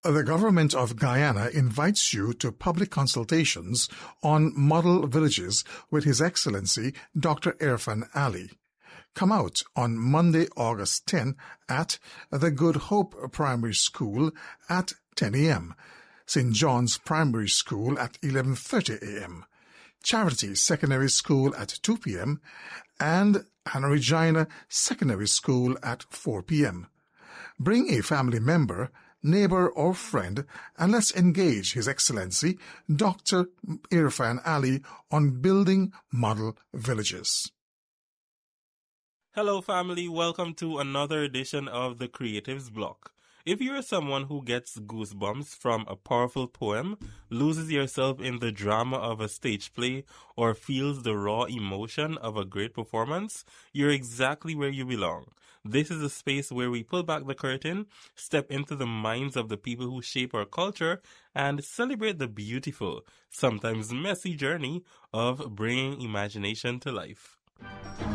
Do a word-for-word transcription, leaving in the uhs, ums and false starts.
The government of Guyana invites you to public consultations on model villages with His Excellency Doctor Irfan Ali. Come out on Monday, August tenth at the Good Hope Primary School at ten a.m., Saint John's Primary School at eleven thirty a.m., Charity Secondary School at two p.m., and Anna Regina Secondary School at four p.m. Bring a family member, neighbor or friend, and let's engage His Excellency Doctor Irfan Ali on building model villages. Hello family, welcome to another edition of the Creatives Block. If you're someone who gets goosebumps from a powerful poem, loses yourself in the drama of a stage play, or feels the raw emotion of a great performance, you're exactly where you belong. This is a space where we pull back the curtain, step into the minds of the people who shape our culture, and celebrate the beautiful, sometimes messy journey of bringing imagination to life.